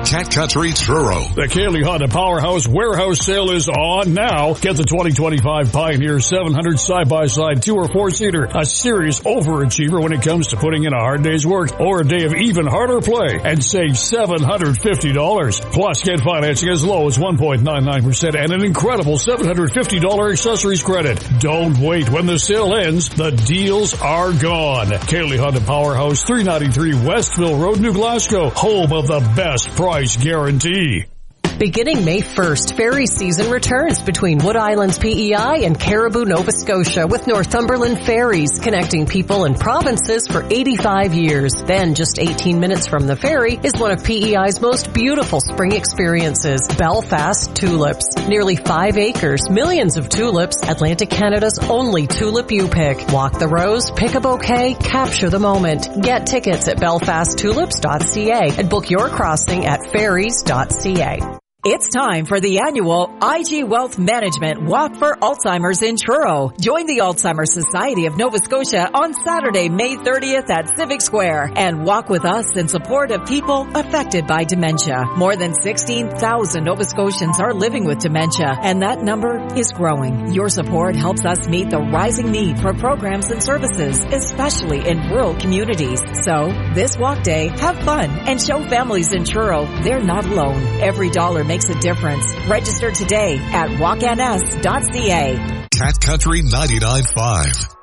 Cat Country Truro. The Kaylee Honda Powerhouse Warehouse Sale is on now. Get the 2025 Pioneer 700 side-by-side 2 or 4-seater. A serious overachiever when it comes to putting in a hard day's work or a day of even harder play, and save $750. Plus, get financing as low as 1.99% and an incredible $750 accessories credit. Don't wait. When the sale ends, the deals are gone. Kaylee Honda Powerhouse, 393 Westville Road, New Glasgow, home of the best price guarantee. Beginning May 1st, ferry season returns between Wood Islands PEI and Caribou, Nova Scotia with Northumberland Ferries, connecting people and provinces for 85 years. Then, just 18 minutes from the ferry is one of PEI's most beautiful spring experiences, Belfast Tulips. Nearly 5 acres, millions of tulips, Atlantic Canada's only tulip you pick. Walk the rows, pick a bouquet, capture the moment. Get tickets at belfasttulips.ca and book your crossing at ferries.ca. It's time for the annual IG Wealth Management Walk for Alzheimer's in Truro. Join the Alzheimer's Society of Nova Scotia on Saturday, May 30th at Civic Square and walk with us in support of people affected by dementia. More than 16,000 Nova Scotians are living with dementia, and that number is growing. Your support helps us meet the rising need for programs and services, especially in rural communities. So, this walk day, have fun and show families in Truro they're not alone. Every dollar makes a difference. Register today at walkns.ca. Cat Country 99.5.